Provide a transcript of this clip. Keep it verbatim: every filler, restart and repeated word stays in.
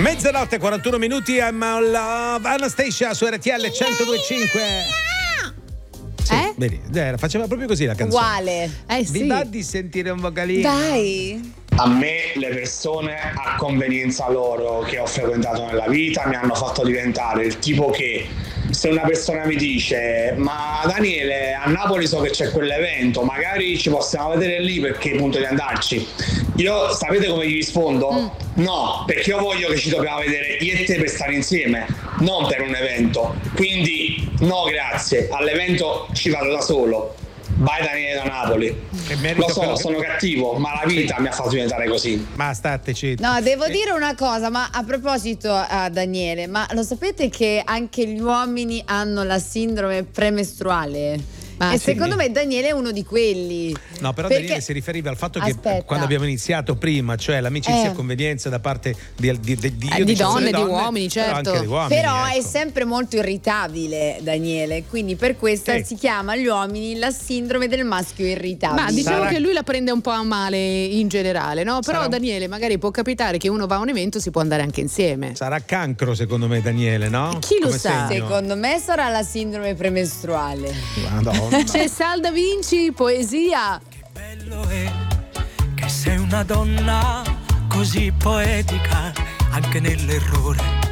Mezzanotte quarantuno minuti, I'm all love. Anastasia su R T L centodue e cinque. Sì, eh? Vedi, faceva proprio così la canzone. Uguale. Eh sì. Vi va di sentire un vocalino? Dai. A me le persone a convenienza loro che ho frequentato nella vita mi hanno fatto diventare il tipo che, se una persona mi dice ma Daniele, a Napoli so che c'è quell'evento, magari ci possiamo vedere lì perché punto di andarci, io sapete come gli rispondo? Mm. No, perché io voglio che ci dobbiamo vedere io e te per stare insieme, non per un evento, quindi no grazie, all'evento ci vado da solo. Vai Daniele da Napoli. Lo so, che... sono cattivo, ma la vita mi ha fatto diventare così. Ma stateci. No, devo dire una cosa, ma a proposito a Daniele, ma lo sapete che anche gli uomini hanno la sindrome premestruale? Ah, e sì, secondo me Daniele è uno di quelli. No, però perché... Daniele si riferiva al fatto Aspetta. che quando abbiamo iniziato prima, cioè l'amicizia eh. a convenienza da parte di, di, di, di, eh, io di donne, donne, di uomini, certo. Però, anche di uomini, però ecco. È sempre molto irritabile Daniele, quindi per questo eh. si chiama agli uomini la sindrome del maschio irritabile. Ma diciamo Sarà... che lui la prende un po' a male in generale, no? Però Sarà... Daniele, magari può capitare che uno va a un evento, si può andare anche insieme. Sarà cancro secondo me Daniele, no? Chi lo Come sa? segno? Secondo me sarà la sindrome premestruale. Madonna. C'è Salda Vinci, poesia. Che bello è che sei una donna così poetica anche nell'errore.